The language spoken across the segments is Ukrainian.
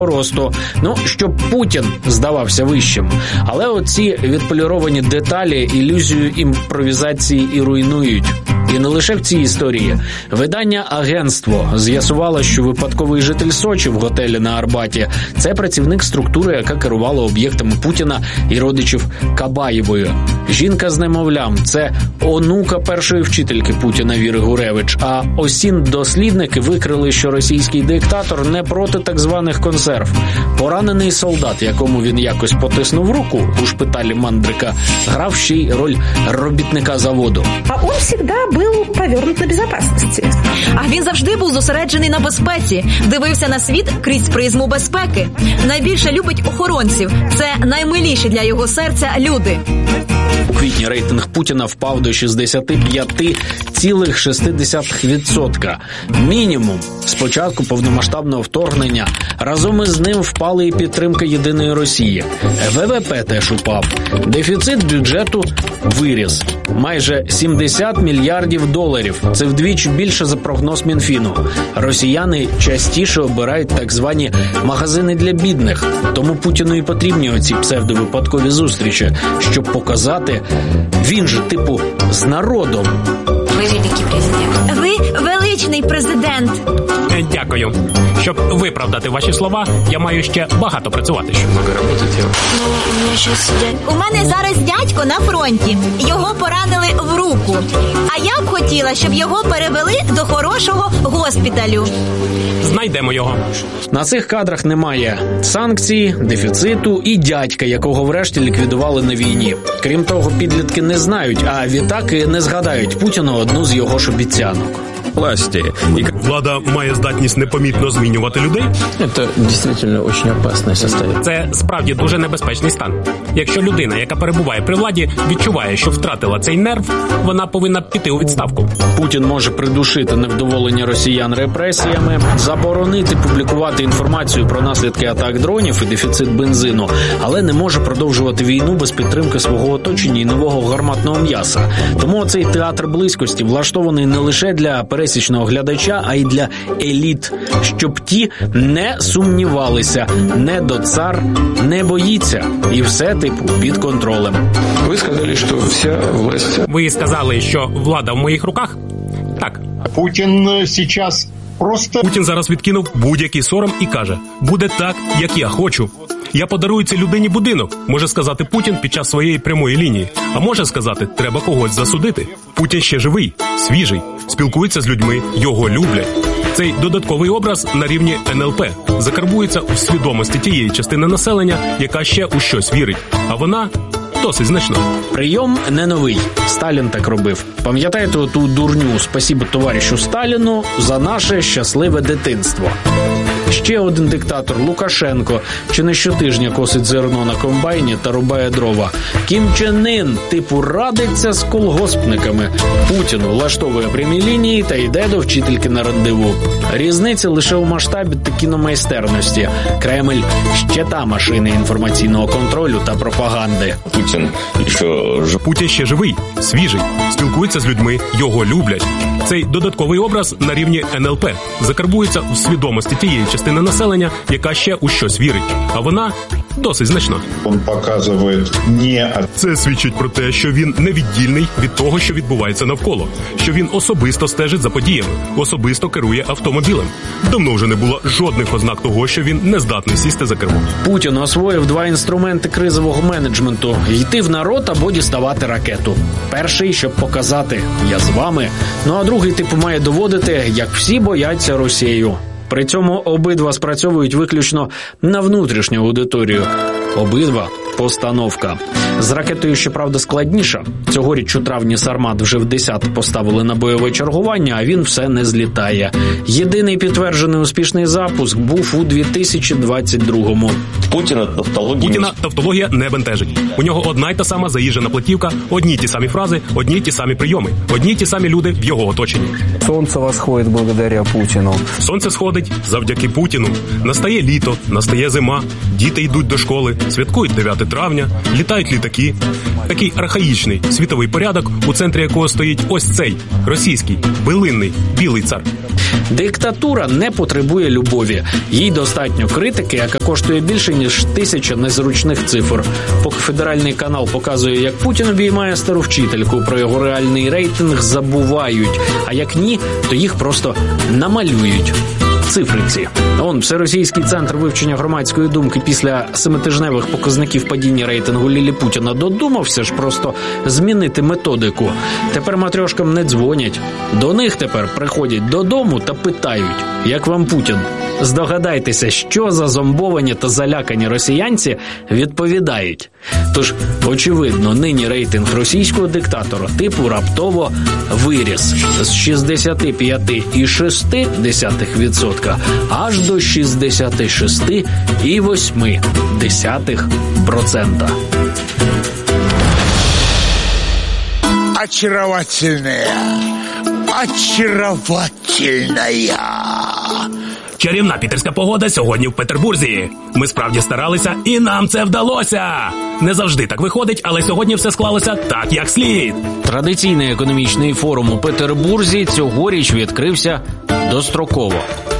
росту. Щоб Путін здавався вищим. Але оці відполіровані деталі ілюзію імпровізації і руйнують. І не лише в цій історії. Видання «Агентство» з'ясувало, що випадковий житель Сочі в готелі на Арбаті – це працівник структури, яка керувала об'єктами Путіна і родичів Кабаєвої. Жінка з немовлям – це онука першої вчительки Путіна Віри Гуревич. А ОСІН-дослідники викрили, що російський диктатор не проти так званих консерв. Поранений солдат, якому він якось потиснув руку у шпиталі Мандрика, грав ще й роль робітника заводу. А він завжди був повернут на безпечності. А він завжди був зосереджений на безпеці, дивився на світ крізь призму безпеки. Найбільше любить охоронців. Це наймиліші для його серця люди. У квітні рейтинг Путіна впав до 65,6%. Мінімум. З початку повномасштабного вторгнення разом із ним впала і підтримка Єдиної Росії. ВВП теж упав. Дефіцит бюджету виріс. Майже 70 мільярдів доларів. Це вдвічі більше за прогноз Мінфіну. Росіяни частіше обирають так звані магазини для бідних. Тому Путіну і потрібні оці псевдовипадкові зустрічі, щоб показати, він же, з народом. Ви великий президент. Ви величний президент. Дякую. Щоб виправдати ваші слова, я маю ще багато працювати. У мене зараз дядько на фронті. Його поранили в руку. А я б хотіла, щоб його перевели до хорошого госпіталю. Знайдемо його. На цих кадрах немає санкцій, дефіциту і дядька, якого врешті ліквідували на війні. Крім того, підлітки не знають, а відтак і не згадають Путіну одну з його ж обіцянок. Влада має здатність непомітно змінювати людей? Це дійсно дуже опасне состояние. Це справді дуже небезпечний стан. Якщо людина, яка перебуває при владі, відчуває, що втратила цей нерв, вона повинна піти у відставку. Путін може придушити невдоволення росіян репресіями, заборонити публікувати інформацію про наслідки атак дронів і дефіцит бензину, але не може продовжувати війну без підтримки свого оточення і нового гарматного м'яса. Тому цей театр близькості влаштований не лише для пересічного глядача, а й для еліт, щоб ті не сумнівалися. Недоцар не боїться. І все, під контролем. Ви сказали, що вся власть... Ви сказали, що влада в моїх руках? Так. Путін зараз відкинув будь-який сором і каже: буде так, як я хочу. Я подарую цій людині будинок, може сказати Путін під час своєї прямої лінії. А може сказати, треба когось засудити. Путін ще живий, свіжий, спілкується з людьми, його люблять. Цей додатковий образ на рівні НЛП закарбується у свідомості тієї частини населення, яка ще у щось вірить. А вона досить значна. Прийом не новий. Сталін так робив. Пам'ятаєте оту дурню «Спасибо товаришу Сталіну за наше щасливе дитинство»? Ще один диктатор – Лукашенко, чи не щотижня косить зерно на комбайні та рубає дрова. Кім Чен Ін, радиться з колгоспниками. Путін влаштовує прямі лінії та йде до вчительки на рандеву. Різниця лише у масштабі та кіномайстерності. Кремль – ще та машина інформаційного контролю та пропаганди. Путін ще живий, свіжий, спілкується з людьми, його люблять. Цей додатковий образ на рівні НЛП закарбується у свідомості тієї частини населення, яка ще у щось вірить. А вона досить значна. Це свідчить про те, що він невіддільний від того, що відбувається навколо. Що він особисто стежить за подіями, особисто керує автомобілем. Давно вже не було жодних ознак того, що він не здатний сісти за кермо. Путін освоїв два інструменти кризового менеджменту – йти в народ або діставати ракету. Перший, щоб показати «я з вами», а другий має доводити, як всі бояться Росію. При цьому обидва спрацьовують виключно на внутрішню аудиторію. Обидва – постановка. З ракетою, щоправда, складніше. Цьогоріч у травні Сармат вже в 10 поставили на бойове чергування, а він все не злітає. Єдиний підтверджений успішний запуск був у 2022-му. Путіна тавтологія не бентежить. У нього одна й та сама заїжджена платівка, одні й ті самі фрази, одні й ті самі прийоми, одні й ті самі люди в його оточенні. Сонце восходить благодаря Путіну. Сонце сходить завдяки Путіну. Настає літо, настає зима, діти йдуть до школи, святкують 9 травня, літають літаки. Такий архаїчний світовий порядок, у центрі якого стоїть ось цей, російський, билинний, білий цар. Диктатура не потребує любові. Їй достатньо критики, яка коштує більше, ніж 1000 незручних цифр. Поки федеральний канал показує, як Путін обіймає стару вчительку, про його реальний рейтинг забувають. А як ні, то їх просто намалюють. Цифриці. Всеросійський центр вивчення громадської думки після 7-тижневих показників падіння рейтингу Ліліпутіна додумався ж просто змінити методику. Тепер матрьошкам не дзвонять. До них тепер приходять додому та питають, як вам Путін? Здогадайтеся, що зазомбовані та залякані росіянці відповідають. Тож, очевидно, нині рейтинг російського диктатора типу раптово виріс з 65,6% аж до 66,8%. Очаровательная. Чарівна пітерська погода сьогодні в Петербурзі. Ми справді старалися, і нам це вдалося. Не завжди так виходить, але сьогодні все склалося так, як слід. Традиційний економічний форум у Петербурзі цьогоріч відкрився достроково.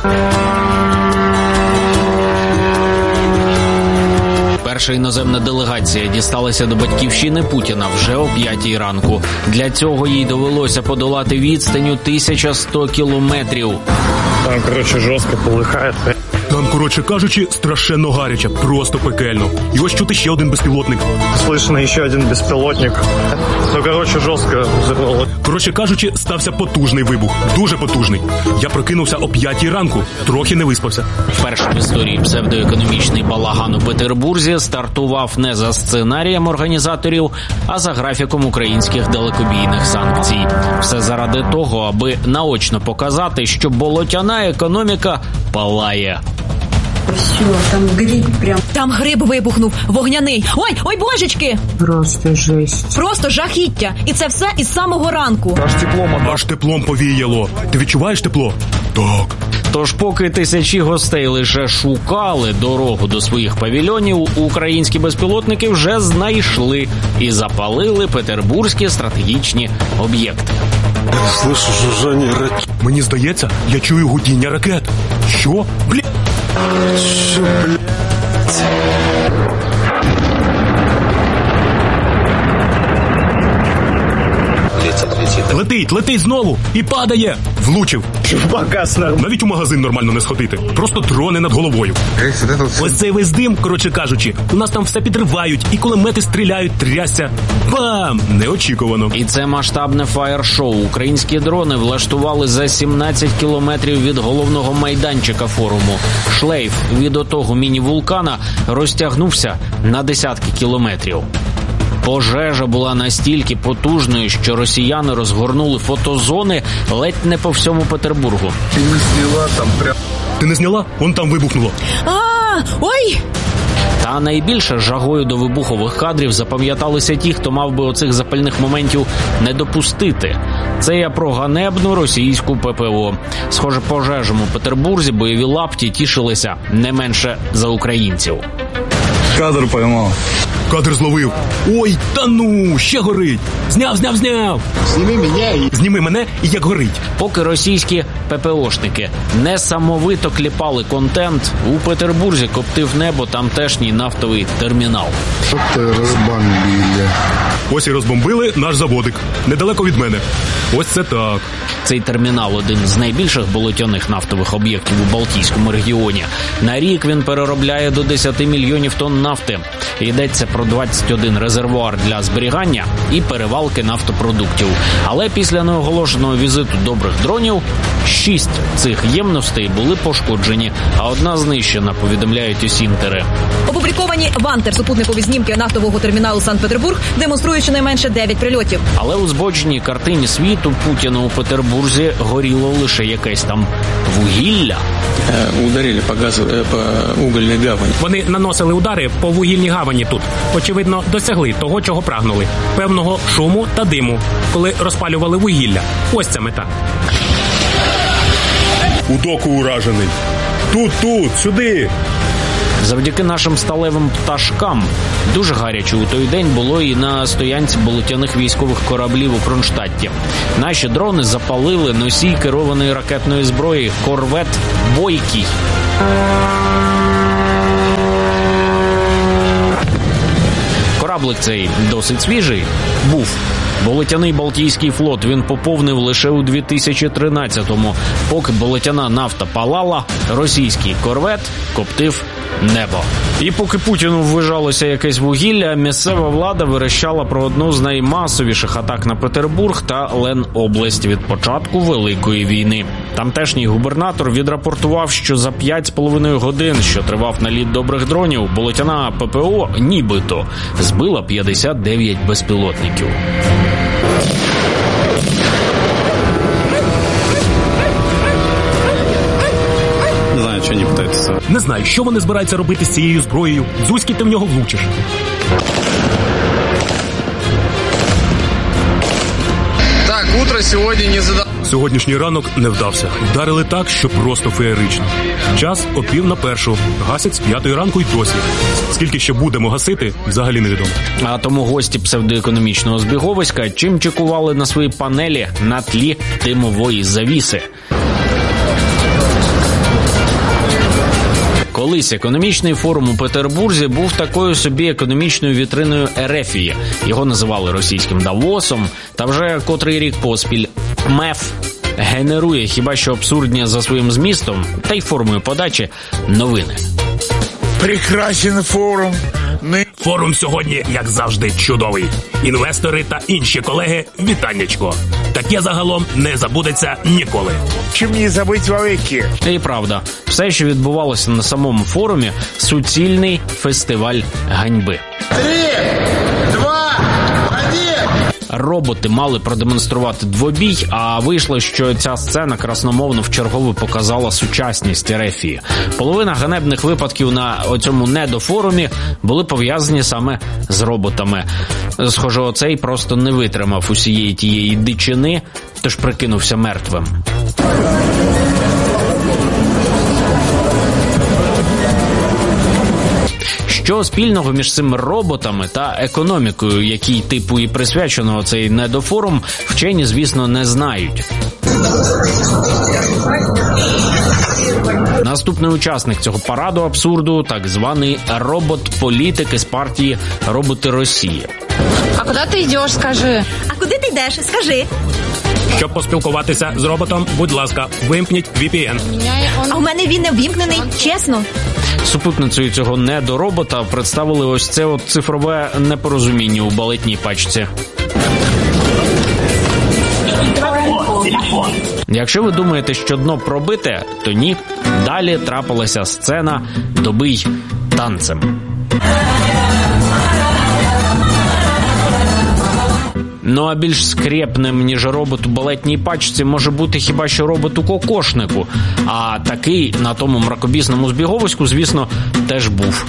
Перша іноземна делегація дісталася до батьківщини Путіна вже о 5-й ранку. Для цього їй довелося подолати відстань 1100 кілометрів. Там, жорстко полихає. Там, кажучи, страшенно гаряче, просто пекельно. І ось чути ще один безпілотник. Слышно ще один безпілотник. Жорстко взорвало. Кажучи, стався потужний вибух. Дуже потужний. Я прокинувся о 5-й ранку. Трохи не виспався. Вперше в історії псевдоекономічний балаган у Петербурзі стартував не за сценарієм організаторів, а за графіком українських далекобійних санкцій. Все заради того, аби наочно показати, що болотяна економіка палає. Все, там гриб прям. Там гриб вибухнув, вогняний. Ой, божечки! Просто жесть. Просто жахіття. І це все із самого ранку. Аж теплом повіяло. Ти відчуваєш тепло? Так. Тож поки тисячі гостей лише шукали дорогу до своїх павільйонів, українські безпілотники вже знайшли і запалили петербурзькі стратегічні об'єкти. Слышу жужжання ракет. Мені здається, я чую гудіння ракет. Що? Бля... Що, блядь? Летить знову і падає. Влучив. Навіть у магазин нормально не сходити. Просто дрони над головою. Ось цей весь дим, кажучи, у нас там все підривають, і кулемети стріляють, трясся. Бам! Неочікувано. І це масштабне фаєр-шоу. Українські дрони влаштували за 17 кілометрів від головного майданчика форуму. Шлейф від отого міні-вулкана розтягнувся на десятки кілометрів. Пожежа була настільки потужною, що росіяни розгорнули фотозони ледь не по всьому Петербургу. Ти не зняла? Вон там вибухнуло. Ой! Та найбільше жагою до вибухових кадрів запам'яталися ті, хто мав би оцих запальних моментів не допустити. Це я про ганебну російську ППО. Схоже, пожежам у Петербурзі бойові лапті тішилися не менше за українців. Кадр поймав. Кадр зловив. Ой, та ну, ще горить. Зняв. Зніми мене і як горить. Поки російські ППОшники несамовито кліпали контент, у Петербурзі коптив небо тамтешній нафтовий термінал. Розбомбили. Ось і розбомбили наш заводик. Недалеко від мене. Ось це так. Цей термінал – один з найбільших болотяних нафтових об'єктів у Балтійському регіоні. На рік він переробляє до 10 мільйонів тонн нафти. Йдеться про 21 резервуар для зберігання і перевалки нафтопродуктів. Але після неоголошеного візиту добрих дронів 6 цих ємностей були пошкоджені, а одна знищена, повідомляють Осінтери. Опубліковані в Антер супутникові знімки нафтового терміналу Санкт-Петербург демонструють щонайменше 9 прильотів. Але у збоченій картині світу Путіна у Петербурзі горіло лише якесь там вугілля. Ударили по угольній гавані. Вони наносили удари по вугільній гавані тут. Очевидно, досягли того, чого прагнули. Певного шуму та диму, коли розпалювали вугілля. Ось ця мета. У доку уражений. Тут, сюди. завдяки нашим сталевим пташкам. Дуже гаряче у той день було і на стоянці болотяних військових кораблів у Кронштадті. Наші дрони запалили носій керованої ракетної зброї корвет «Бойкий». Кораблик цей досить свіжий був. Болотяний Балтійський флот він поповнив лише у 2013-му. Поки болотяна нафта палала, російський корвет коптив небо. І поки Путіну ввижалося якесь вугілля, місцева влада верещала про одну з наймасовіших атак на Петербург та Ленобласть від початку Великої війни. Тамтешній губернатор відрапортував, що за 5,5 годин, що тривав наліт добрих дронів, болотяна ППО нібито збила 59 безпілотників. Не знаю, що вони збираються робити з цією зброєю. Зузьки ти в нього влучиш. Так, утро сьогодні не задав. Сьогоднішній ранок не вдався. Вдарили так, що просто феєрично. Час о 12:45. Гасять з 5 ранку й досі. Скільки ще будемо гасити, взагалі невідомо. А тому гості псевдоекономічного збіговиська чим чекували на свої панелі на тлі димової завіси. Колись економічний форум у Петербурзі був такою собі економічною вітриною Ерефії. Його називали російським Давосом, та вже котрий рік поспіль МЕФ генерує хіба що абсурдні за своїм змістом та й формою подачі новини. Прекрасен форум. Форум сьогодні, як завжди, чудовий. Інвестори та інші колеги, вітаннячко. Таке загалом не забудеться ніколи. Чим не забыть вовеки. І правда, все, що відбувалося на самому форумі, суцільний фестиваль ганьби. 3, 2, 1. Роботи мали продемонструвати двобій, а вийшло, що ця сцена красномовно вчергове показала сучасність Ерефії. Половина ганебних випадків на цьому недофорумі були пов'язані саме з роботами. Схоже, оцей просто не витримав усієї тієї дичини, тож прикинувся мертвим. Що спільного між цими роботами та економікою, якій типу і присвячено цей недофорум, вчені, звісно, не знають. Наступний учасник цього параду абсурду – так званий робот-політик із партії «Роботи Росії». А куди ти йдеш, скажи? А куди ти йдеш? Скажи. Щоб поспілкуватися з роботом, будь ласка, вимкніть VPN. А у мене він не ввімкнений, чесно. Супутницею цього недоробота представили ось це от цифрове непорозуміння у балетній пачці. Якщо ви думаєте, що дно пробите, то ні. Далі трапилася сцена «Добий танцем». Ну а більш скрєпним, ніж робот у балетній пачці, може бути хіба що робот у кокошнику. А такий на тому мракобісному збіговиську, звісно, теж був.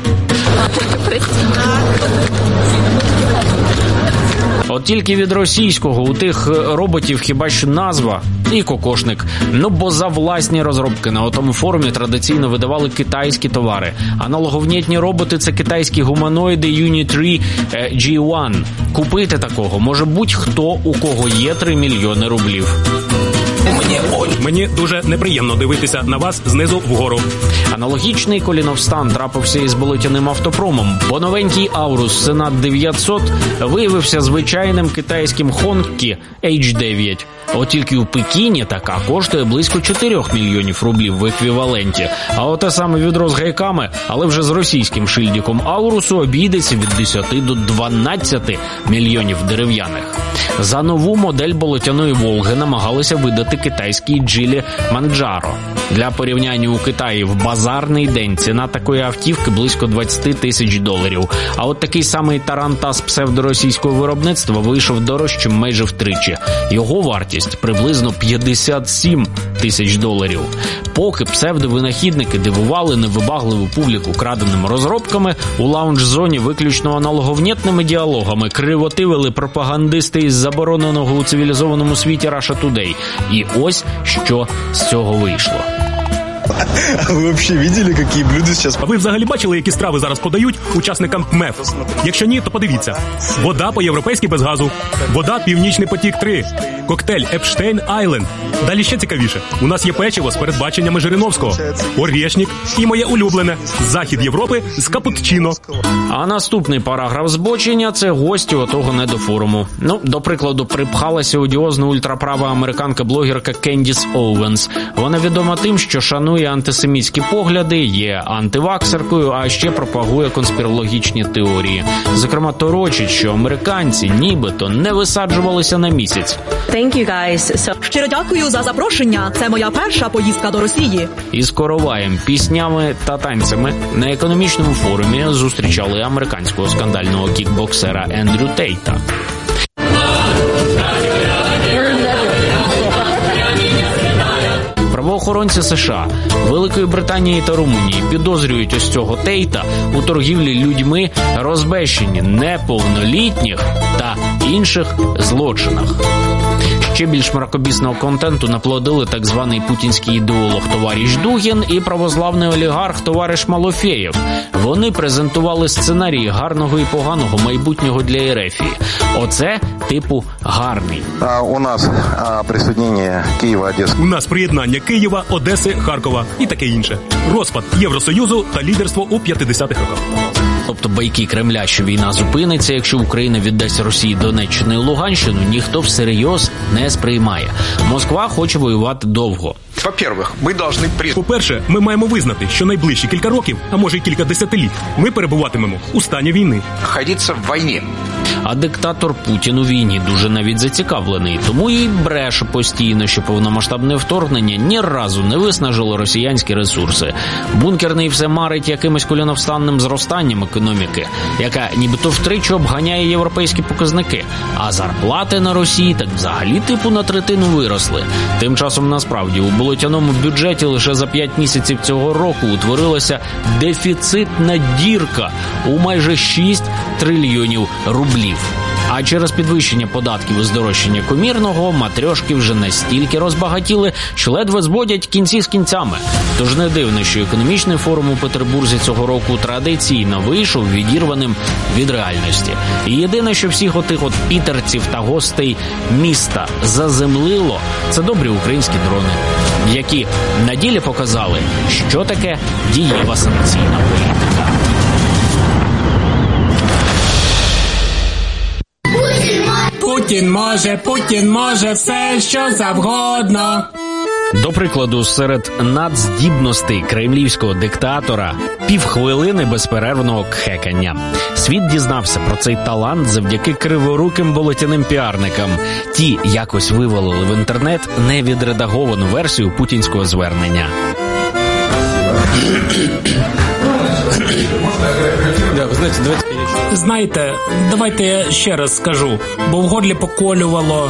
От тільки від російського у тих роботів хіба що назва і кокошник. Ну бо за власні розробки на тому форумі традиційно видавали китайські товари. Аналоговнітні роботи – це китайські гуманоїди Unitree G1. Купити такого може будь-хто, у кого є 3 мільйони рублів. Мені дуже неприємно дивитися на вас знизу вгору. Аналогічний коліновстан трапився із болотяним автопромом, бо новенький Аурус Сенат 900 виявився звичайним китайським Хонкі H9. От тільки у Пекіні така коштує близько 4 мільйонів рублів в еквіваленті. А оте саме відро з гайками, але вже з російським шильдиком Аурусу, обійдеться від 10 до 12 мільйонів дерев'яних. За нову модель болотяної Волги намагалися видати китайський Джілі Манджаро. Для порівняння, у Китаї в базарний день ціна такої автівки близько $20 тисяч. А от такий самий тарантас псевдоросійського виробництва вийшов дорожчим майже втричі. Його вартість приблизно $57 тисяч. Поки псевдовинахідники дивували невибагливу публіку краденими розробками, у лаунж-зоні виключно аналоговнітними діалогами кривотивили пропагандисти із забороненого у цивілізованому світі Russia Today. І ось що з цього вийшло. А ви взагалі бачили, які блюда зараз? А ви взагалі бачили, які страви зараз подають учасникам МЕФ? Якщо ні, то подивіться. Вода по-європейськи без газу. Вода Північний потік-3. Коктейль Епштейн Айленд. Далі ще цікавіше. У нас є печиво з передбаченнями Жириновського. Орєшнік і моє улюблене Захід Європи з капучино. А наступний параграф збочення – це гості отого недофоруму. Ну, до прикладу, припхалася одіозна ультраправа американка-блогерка Кендіс Оуенс. Вона відома тим, що шанує антисемітські погляди, є антиваксеркою, а ще пропагує конспірологічні теорії. Зокрема, торочить, що американці нібито не висаджувалися на місяць. Щиро дякую за запрошення. Це моя перша поїздка до Росії. Із короваєм, піснями та танцями на економічному форумі зустрічали американського скандального кікбоксера Ендрю Тейта. Правоохоронці США, Великої Британії та Румунії підозрюють ось цього Тейта у торгівлі людьми, розбещенні неповнолітніх та інших злочинах. Ще більш мракобісного контенту наплодили так званий путінський ідеолог товариш Дугін і православний олігарх товариш Малофєєв. Вони презентували сценарії гарного і поганого майбутнього для Ерефії. Оце типу гарний. У нас присоединення Києва, Одеси. У нас приєднання Києва, Одеси, Харкова і таке інше. Розпад Євросоюзу та лідерство у 50-х роках. Тобто байки Кремля, що війна зупиниться, якщо Україна віддасть Росії Донеччину і Луганщину, ніхто всерйоз не сприймає. Москва хоче воювати довго. По-перше, ми маємо визнати, що найближчі кілька років, а може й кілька десятиліть, ми перебуватимемо у стані війни. А диктатор Путін у війні дуже навіть зацікавлений, тому і бреше постійно, що повномасштабне вторгнення ні разу не виснажило росіянські ресурси. Бункерний все марить якимось коліновстанним зростанням економіки, яка нібито втричі обганяє європейські показники, а зарплати на Росії так взагалі типу на третину виросли. Тим часом насправді у болотяному бюджеті лише за 5 місяців цього року утворилася дефіцитна дірка у майже 6 трильйонів рублів. А через підвищення податків і здорожчання комірного матрьошки вже настільки розбагатіли, що ледве зводять кінці з кінцями. Тож не дивно, що економічний форум у Петербурзі цього року традиційно вийшов відірваним від реальності. І єдине, що всіх отих от пітерців та гостей міста заземлило, це добрі українські дрони, які на ділі показали, що таке дієва санкційна політика. Путін може все, що завгодно. До прикладу, серед надздібностей кремлівського диктатора півхвилини безперервного кхекання. Світ дізнався про цей талант завдяки криворуким болотяним піарникам. Ті якось вивалили в інтернет невідредаговану версію путінського звернення. Знаєте, давайте я ще раз скажу, бо в горлі поколювало.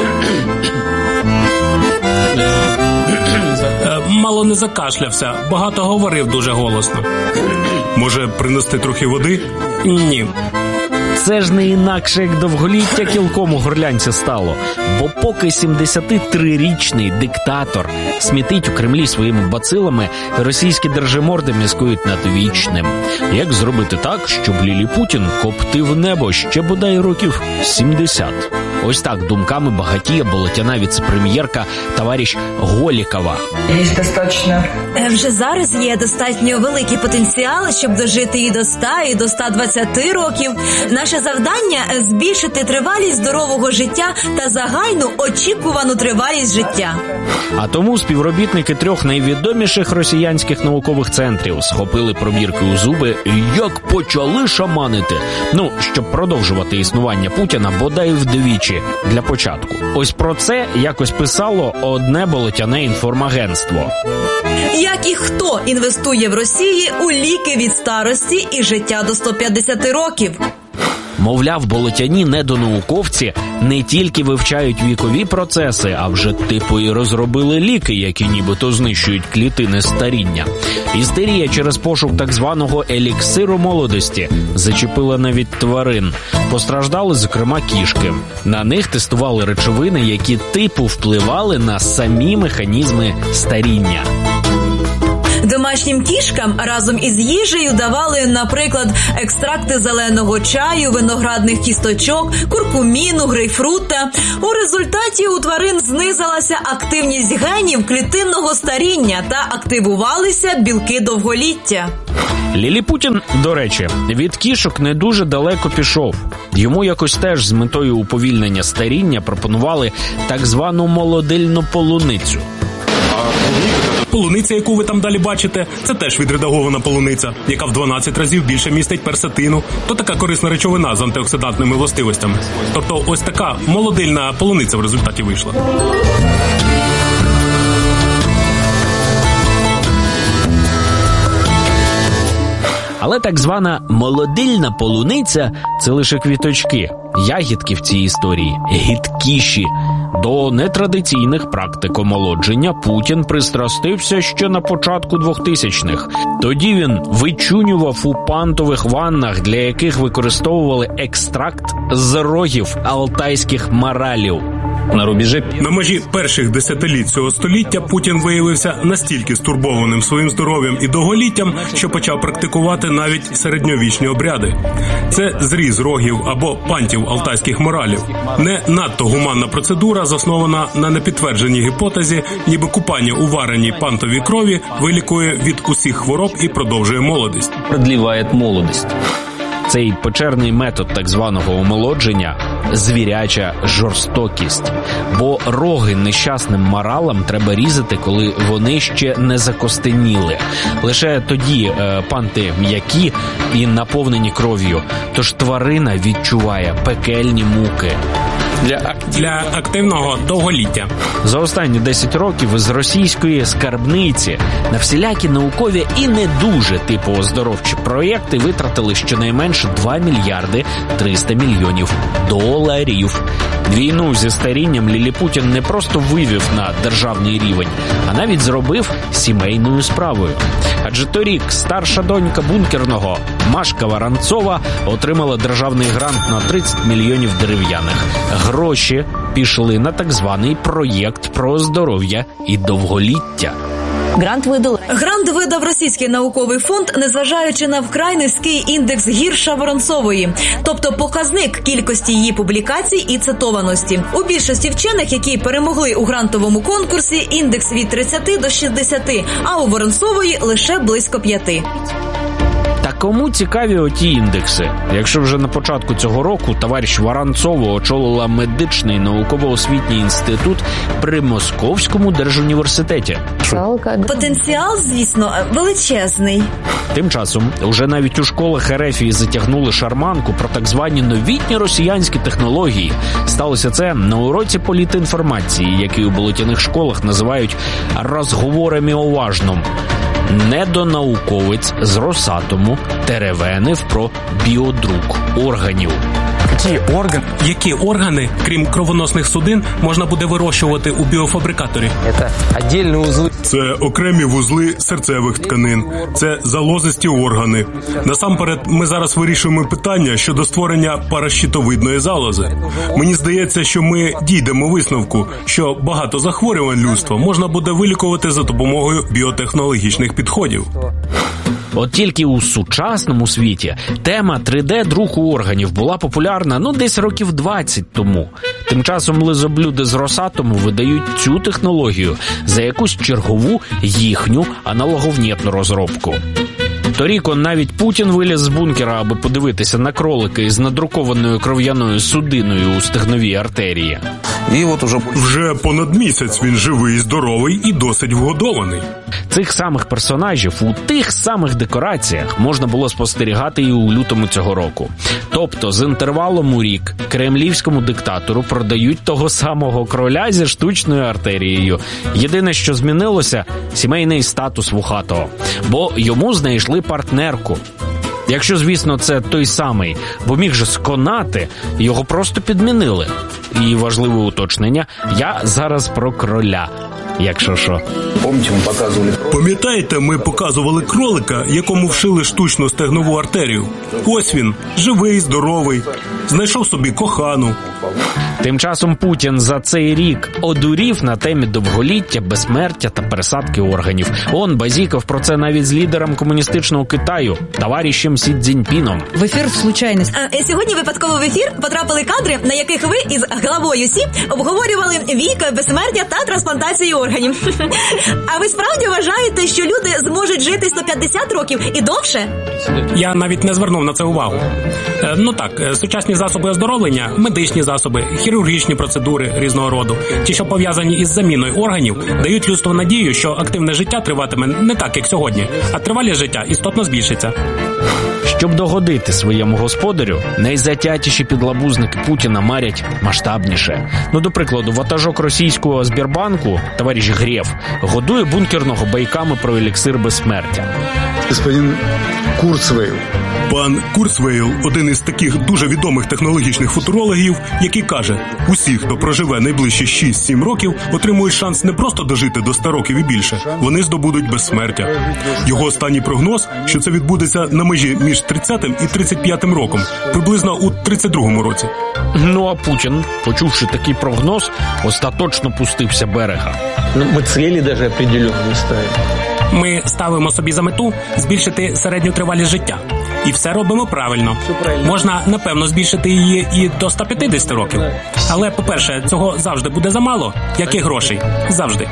Мало не закашлявся, багато говорив дуже голосно. Може, принести трохи води? Ні. Це ж не інакше, як довголіття кілком у горлянці стало. Бо поки 73-річний диктатор смітить у Кремлі своїми бацилами, російські держиморди міскують над вічним. Як зробити так, щоб Лілі Путін коптив небо ще бодай років 70? Ось так думками багатіє болотяна віцепрем'єрка товариш Голікова. Вже зараз є достатньо великий потенціал, щоб дожити і до 100, і до 120 років. Наше завдання – збільшити тривалість здорового життя та загальну очікувану тривалість життя. А тому співробітники 3 найвідоміших росіянських наукових центрів схопили пробірки у зуби і як почали шаманити. Ну, щоб продовжувати існування Путіна бодай вдвічі для початку. Ось про це якось писало одне болотяне інформагентство. Як і хто інвестує в Росії у ліки від старості і життя до 150 років? Мовляв, болотяні недонауковці не тільки вивчають вікові процеси, а вже типу і розробили ліки, які нібито знищують клітини старіння. Істерія через пошук так званого еліксиру молодості зачепила навіть тварин. Постраждали, зокрема, кішки. На них тестували речовини, які типу впливали на самі механізми старіння. Домашнім кішкам разом із їжею давали, наприклад, екстракти зеленого чаю, виноградних кісточок, куркуміну, грейпфрута. У результаті у тварин знизилася активність генів клітинного старіння та активувалися білки довголіття. Ліліпутін, до речі, від кішок не дуже далеко пішов. Йому якось теж з метою уповільнення старіння пропонували так звану молодильну полуницю. Полуниця, яку ви там далі бачите, це теж відредагована полуниця, яка в 12 разів більше містить персетину. То така корисна речовина з антиоксидантними властивостями. Тобто ось така молодильна полуниця в результаті вийшла. Але так звана молодильна полуниця – це лише квіточки. Ягідки в цій історії гидкіші. До нетрадиційних практик омолодження Путін пристрастився ще на початку 2000-х. Тоді він вичунював у пантових ваннах, для яких використовували екстракт з рогів алтайських маралів. На межі перших десятиліть цього століття Путін виявився настільки стурбованим своїм здоров'ям і довголіттям, що почав практикувати навіть середньовічні обряди. Це зріз рогів або пантів алтайських моралів. Не надто гуманна процедура, заснована на непідтвердженій гіпотезі, ніби купання у вареній пантовій крові вилікує від усіх хвороб і продовжує молодість. Продліває молодість. Цей печерний метод так званого омолодження – звіряча жорстокість. Бо роги нещасним моралам треба різати, коли вони ще не закостеніли. Лише тоді панти м'які і наповнені кров'ю. Тож тварина відчуває пекельні муки. Для активного довголіття. За останні 10 років з російської скарбниці на всілякі наукові і не дуже типу оздоровчі проєкти витратили щонайменше 2 мільярди 300 мільйонів доларів. Війну зі старінням Ліліпутін не просто вивів на державний рівень, а навіть зробив сімейною справою. Адже торік старша донька бункерного Машка Воронцова отримала державний грант на 30 мільйонів дерев'яних. Гроші пішли на так званий проєкт про здоров'я і довголіття. Грант видав Російський науковий фонд, незважаючи на вкрай низький індекс гірша Воронцової, тобто показник кількості її публікацій і цитованості. У більшості вчених, які перемогли у грантовому конкурсі, індекс від 30 до 60, а у Воронцової лише близько 5. Та кому цікаві оті індекси? Якщо вже на початку цього року товариш Воронцова очолила медичний науково-освітній інститут при Московському держуніверситеті. Потенціал, звісно, величезний. Тим часом уже навіть у школах Ерефії затягнули шарманку про так звані новітні росіянські технології. Сталося це на уроці політінформації, який у болотяних школах називають «розговорами о важном». Недонауковець з Росатому теревенив про біодрук органів. Які органи, крім кровоносних судин, можна буде вирощувати у біофабрикаторі? Це окремі вузли серцевих тканин, це залозисті органи. Насамперед, ми зараз вирішуємо питання щодо створення паращитовидної залози. Мені здається, що ми дійдемо висновку, що багато захворювань людства можна буде вилікувати за допомогою біотехнологічних підходів. От тільки у сучасному світі тема 3D-друку органів була популярна, десь років 20 тому. Тим часом лизоблюди з Росатому видають цю технологію за якусь чергову їхню аналоговнєтну розробку. Торік навіть Путін виліз з бункера, аби подивитися на кролика із надрукованою кров'яною судиною у стегновій артерії. І от вже понад місяць він живий, здоровий і досить вгодований. Цих самих персонажів у тих самих декораціях можна було спостерігати і у лютому цього року. Тобто з інтервалом у рік кремлівському диктатору продають того самого кроля зі штучною артерією. Єдине, що змінилося – сімейний статус вухатого. Бо йому знайшли партнерку. Якщо, звісно, це той самий, бо міг же сконати, його просто підмінили. І важливе уточнення – я зараз про кроля, якщо що. Пам'ятаєте, ми показували кролика, якому вшили штучну стегнову артерію? Ось він, живий, здоровий, знайшов собі кохану. Тим часом Путін за цей рік одурів на темі довголіття, безсмертя та пересадки органів. Он базікав про це навіть з лідером комуністичного Китаю, товаришем Сі Цзіньпіном. В ефір случайність. Сьогодні випадково в ефір потрапили кадри, на яких ви із главою Сі обговорювали вік, безсмертя та трансплантацію органів. А ви справді вважаєте, що люди зможуть жити 150 років і довше? Я навіть не звернув на це увагу. Ну так, сучасні засоби оздоровлення, медичні засоби, хірургічні процедури різного роду, ті, що пов'язані із заміною органів, дають людству надію, що активне життя триватиме не так, як сьогодні, а тривалість життя істотно збільшиться. Щоб догодити своєму господарю, найзатятіші підлабузники Путіна марять масштабніше. Ну, до прикладу, ватажок російського Сбербанку, товариш Греф, годує бункерного байками про еліксир безсмертя. Господин Курцвейл. Пан Курцвейл – один із таких дуже відомих технологічних футурологів, який каже, усі, хто проживе найближчі 6-7 років, отримують шанс не просто дожити до 100 років і більше, вони здобудуть безсмертя. Його останній прогноз, що це відбудеться на межі між 30-м і 35-м роком, приблизно у 32-му році. Ну а Путін, почувши такий прогноз, остаточно пустився берега. Мы цели даже определенные ставим. Ми ставимо собі за мету збільшити середню тривалість життя. І все робимо правильно. Можна, напевно, збільшити її і до 150 років. Але, по-перше, цього завжди буде замало, як і грошей. Завжди.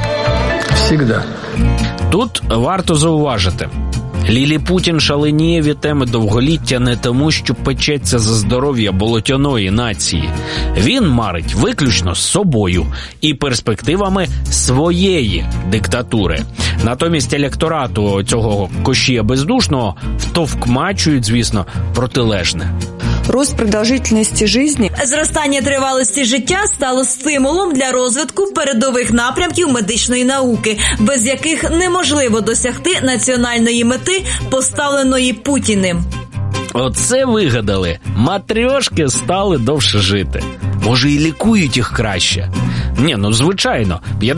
Всегда. Тут варто зауважити. Ліліпутін шаленіє від теми довголіття не тому, що печеться за здоров'я болотяної нації. Він марить виключно з собою і перспективами своєї диктатури. Натомість електорату цього Кощія Бездушного втовкмачують, звісно, протилежне. Рост продовжительності життя. Зростання тривалості життя стало стимулом для розвитку передових напрямків медичної науки, без яких неможливо досягти національної мети, поставленої Путіним. Оце вигадали. Матрьошки стали довше жити. Може, і лікують їх краще. Ні, ну звичайно,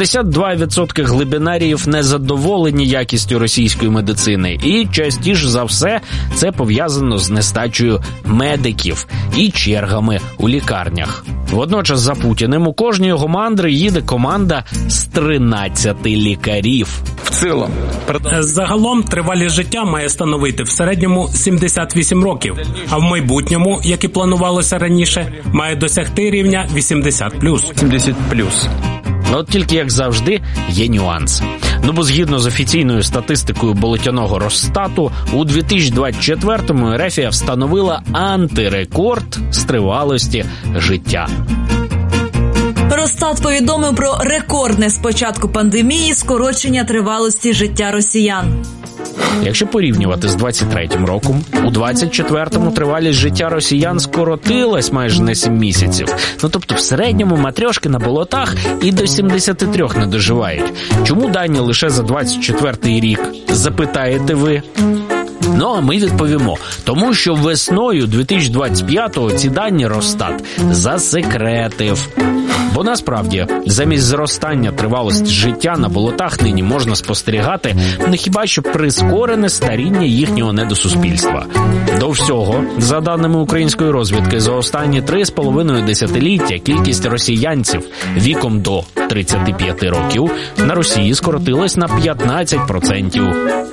52% глибинаріїв незадоволені якістю російської медицини. І частіше за все це пов'язано з нестачею медиків і чергами у лікарнях. Водночас за Путіним у кожній його мандри їде команда з 13 лікарів. В цілому. Загалом тривалість життя має становити в середньому 78 років, а в майбутньому, як і планувалося раніше, має досягти рівня 80+. 70+. От тільки, як завжди, є нюанс. Ну, бо згідно з офіційною статистикою болотяного Росстату, у 2024-му Ерефія встановила антирекорд з тривалості життя. Росстат повідомив про рекордне з початку пандемії скорочення тривалості життя росіян. Якщо порівнювати з 23-м роком, у 24-му тривалість життя росіян скоротилась майже на 7 місяців. Ну, тобто в середньому матрьошки на болотах і до 73 не доживають. Чому дані лише за 24-й рік, запитаєте ви? Ну, а ми відповімо. Тому що весною 2025-го ці дані Росстат засекретив. Бо насправді, замість зростання тривалості життя на болотах нині можна спостерігати не хіба що прискорене старіння їхнього недосуспільства. До всього, за даними української розвідки, за останні 3,5 десятиліття кількість росіянців віком до 35 років на Росії скоротилась на 15%.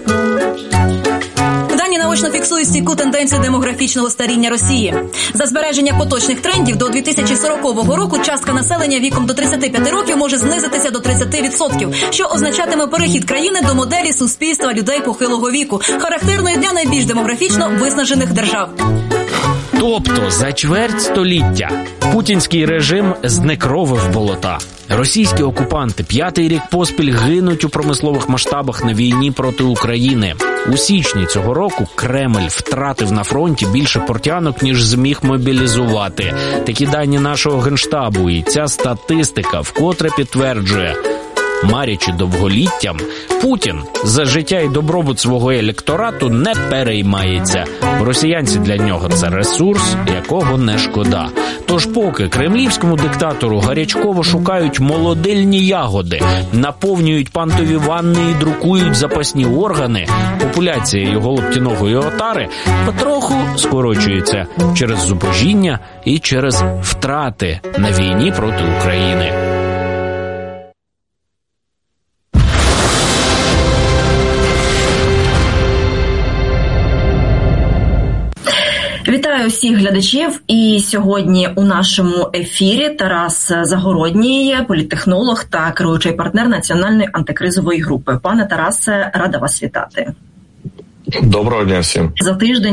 Наочно фіксують стійку тенденцію демографічного старіння Росії. За збереження поточних трендів до 2040 року частка населення віком до 35 років може знизитися до 30%, що означатиме перехід країни до моделі суспільства людей похилого віку, характерної для найбільш демографічно виснажених держав. Тобто за чверть століття путінський режим знекровив болота. Російські окупанти 5-й рік поспіль гинуть у промислових масштабах на війні проти України. У січні цього року Кремль втратив на фронті більше портянок, ніж зміг мобілізувати. Такі дані нашого Генштабу, і ця статистика вкотре підтверджує: марячи довголіттям, Путін за життя і добробут свого електорату не переймається. Росіянці для нього – це ресурс, якого не шкода. Тож поки кремлівському диктатору гарячково шукають молодильні ягоди, наповнюють пантові ванни і друкують запасні органи, популяція його лоптяної отари потроху скорочується через зубожіння і через втрати на війні проти України. Вітаю всіх глядачів. І сьогодні у нашому ефірі Тарас Загородній, політтехнолог та керуючий партнер Національної антикризової групи. Пане Тарасе, рада вас вітати. Доброго дня всім. За тиждень